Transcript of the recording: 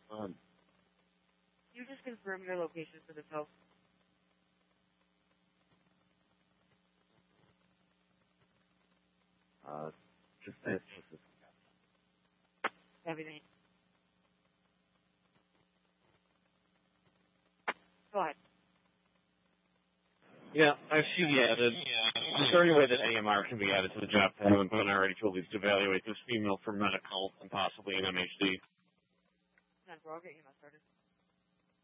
You just confirm your location for this house. Just Everything. Go ahead. Yeah, I see added. Is there any way that AMR can be added to the job panel and put already to at least evaluate this female for medical and possibly an MHD? Then we'll get you started.